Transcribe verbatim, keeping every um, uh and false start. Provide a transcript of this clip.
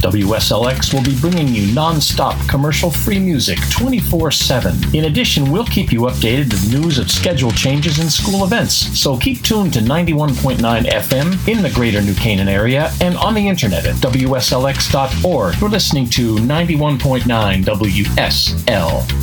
W S L X will be bringing you non-stop commercial-free music twenty-four seven. In addition, we'll keep you updated with news of schedule changes and school events. So keep tuned to ninety-one point nine F M in the greater New Canaan area and on the internet at W S L X dot org. You're listening to ninety-one point nine W S L